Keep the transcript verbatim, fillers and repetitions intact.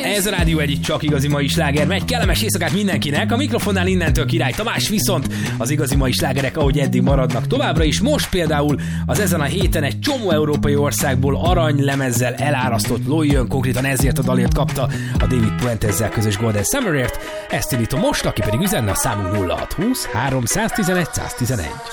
Ez a Rádió egy csak igazi mai sláger megy. Kellemes éjszakát mindenkinek. A mikrofonnál innentől Király Tamás, viszont az igazi mai slágerek, ahogy eddig maradnak továbbra is. Most például az ezen a héten egy csomó európai országból aranylemezzel elárasztott Loi jön, konkrétan ezért a dalért kapta a David Puentezzel közös Golden Summerért. Ezt indítom most, aki pedig üzenne a számunk nulla hat húsz három egy egy egy egy egy.